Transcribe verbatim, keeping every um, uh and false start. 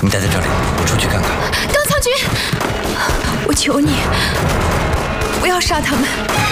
你待在这里，我出去看看。 高将军，我求你，不要杀他们。